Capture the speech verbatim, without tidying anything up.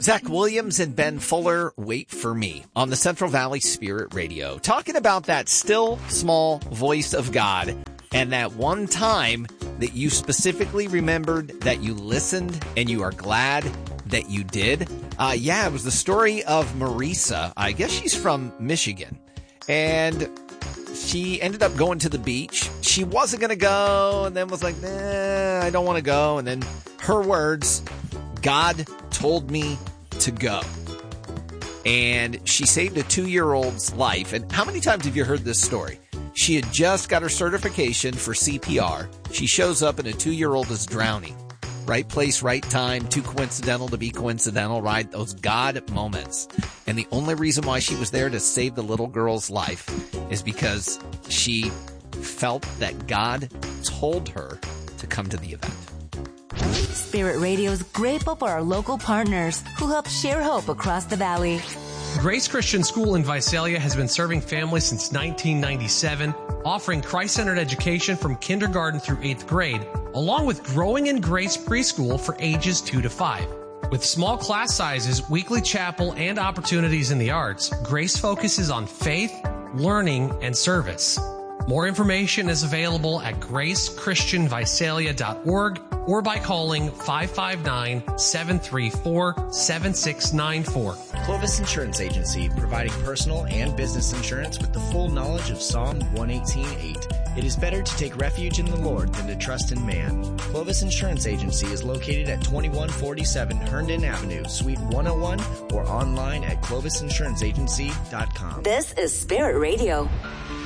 Zach Williams and Ben Fuller, Wait for Me, on the Central Valley Spirit Radio, talking about that still small voice of God and that one time that you specifically remembered that you listened and you are glad that you did. Uh, yeah, it was the story of Marisa. I guess she's from Michigan, and she ended up going to the beach. She wasn't going to go and then was like, nah, I don't want to go. And then her words, God told me to go. And she saved a two-year-old's life. And how many times have you heard this story? She had just got her certification for C P R. She shows up and a two-year-old is drowning. Right place, right time, too coincidental to be coincidental, right? Those God moments. And the only reason why she was there to save the little girl's life is because she felt that God told her to come to the event. Spirit Radio is grateful for our local partners who help share hope across the valley. Grace Christian School in Visalia has been serving families since nineteen ninety-seven, offering Christ-centered education from kindergarten through eighth grade, along with Growing in Grace preschool for ages two to five. With small class sizes, weekly chapel, and opportunities in the arts, Grace focuses on faith, learning, and service. More information is available at grace christian visalia dot org or by calling five five nine, seven three four, seven six nine four. Clovis Insurance Agency, providing personal and business insurance with the full knowledge of Psalm one eighteen eight. It is better to take refuge in the Lord than to trust in man. Clovis Insurance Agency is located at twenty-one forty-seven Herndon Avenue, Suite one oh one, or online at clovis insurance agency dot com. This is Spirit Radio.